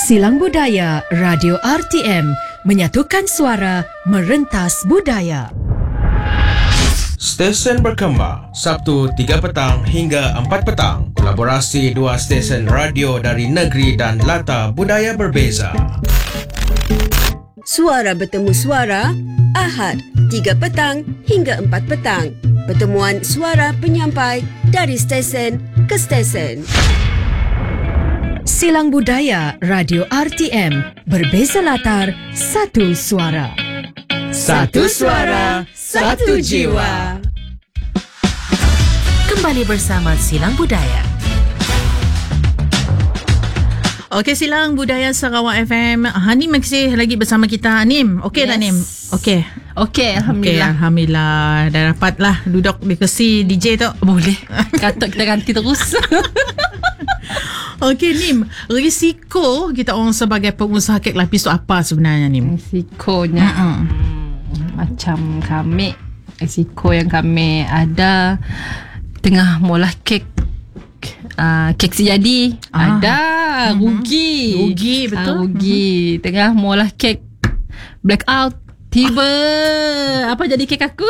Silang Budaya Radio RTM menyatukan suara merentas budaya. Stesen berkembang Sabtu 3 petang hingga 4 petang. Kolaborasi dua stesen radio dari negeri dan latar budaya berbeza. Suara bertemu suara Ahad 3 petang hingga 4 petang. Pertemuan suara penyampai dari stesen ke stesen. Silang Budaya Radio RTM, berbeza latar, satu suara. Satu suara, satu jiwa. Kembali bersama Silang Budaya. Okey, Silang Budaya Sarawak FM. Hanim masih lagi bersama kita. Hanim, okey tak Hanim? Okey. Okey, Alhamdulillah. Okay, Alhamdulillah. Dah dapatlah duduk di kursi DJ tu. Boleh. Kata kita ganti terus. Okey, Nim. Risiko kita orang sebagai pengusaha kek lapis tu apa sebenarnya, Nim? Risikonya macam kami, risiko yang kami ada tengah mula kek sejadi, ada rugi betul. Rugi tengah mula kek blackout, tiba apa jadi kek aku.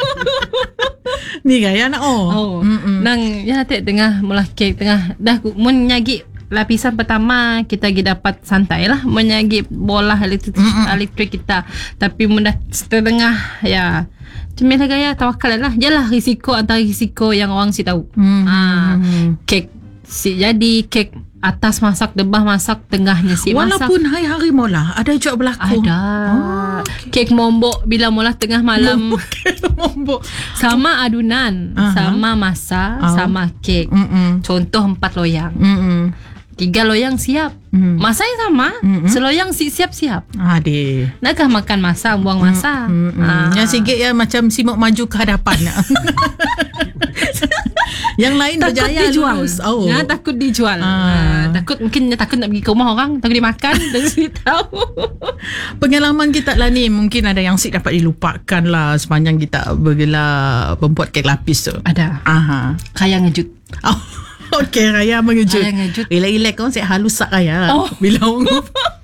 Ni gaya nak Nang ya tengah mula kek tengah dah menyagi lapisan pertama kita lagi dapat santai lah menyagi bola elektrik kita, tapi mudah setengah ya cemil gaya tawakal lah. Jelah risiko antara risiko yang orang si tahu. Kek si jadi kek atas masak, debah masak, tengahnya si masak. Walaupun hari-hari mula ada juga berlaku. Ada. Kek mombok bila mula tengah malam. Mombok. Sama adunan, sama masa, sama kek. Contoh 4 loyang. 3 loyang siap. Masa yang sama, seloyang siap-siap. Adik. Nakkah makan masa, buang masa. Yang sikit ya macam simuk maju ke hadapan. Yang lain Takut berjaya dijual. lulus. Takut dijual. Takut mungkin takut nak pergi ke rumah orang, takut dimakan. Dan saya tahu. Pengalaman kita lah ni mungkin ada yang sik dapat dilupakan lah sepanjang kita bergelar membuat kek lapis tu. Ada. Kaya ngejut. Okey, Raya mengejut. Raya ngejut. Relax kan saya halus sak Raya. Bila orang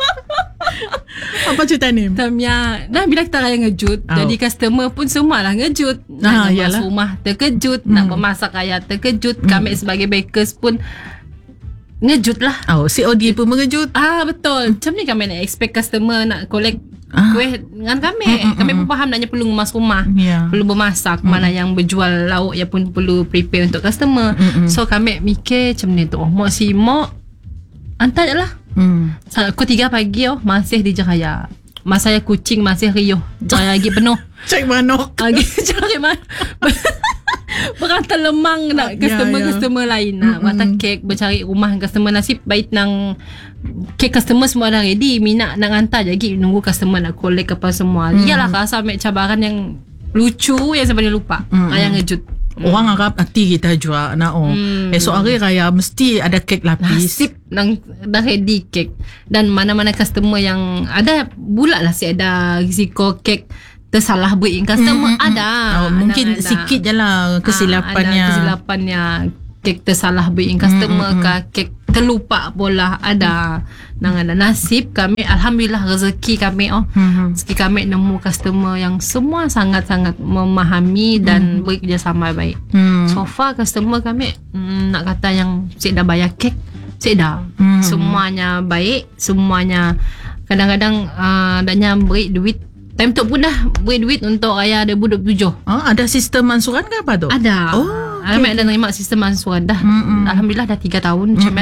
apa cerita ni? Dah bila kita raya ngejut, jadi customer pun semua lah ngejut. Nak masuk rumah terkejut, nak memasak raya terkejut. Kami sebagai bakers pun ngejut lah. COD pun mengejut. Betul. Macam ni kami nak expect customer nak collect kuih dengan kami. Kami pun faham naknya perlu mengemas rumah, perlu bermasak, mana yang berjual lauk yang pun perlu prepare untuk customer. So kami mikir macam ni tu. Mak si mak hantar je lah. Pukul 3 pagi masih di Jeraya. Masa saya kucing masih riuh. Jeraya lagi penuh. Cek manok. Cari mana. Berantar lemang nak customer lain nak buat kek, bercari rumah customer. Nasib baik nang kek customer semua dah ready, minat nak hantar je lagi, nunggu customer nak collect apa semua. Iyalah rasa ambil cabaran yang lucu yang sebenarnya lupa. Yang ngejut. Orang harap hati kita juga nak esok hari raya mesti ada kek lapis. Nasib nang dah ready kek. Dan mana-mana customer yang ada bulat lah si ada risiko kek tersalah beri customer ada. Mungkin ada. Sikit je lah kesilapannya. Ada kesilapannya. Kek tersalah beri customer kek terlupa bola ada. Nang ada nasib kami, alhamdulillah rezeki kami rezeki kami nemu customer yang semua sangat-sangat memahami dan bekerjasama baik. So far customer kami nak kata yang saya dah bayar kek, saya dah semuanya baik, semuanya kadang-kadang adanya beri duit. Time tu pun dah beri duit untuk raya 2027. Ada sistem ansuran ke apa tu? Ada. Kami ada nerima sistem ansuran dah. Alhamdulillah dah 3 tahun. Macam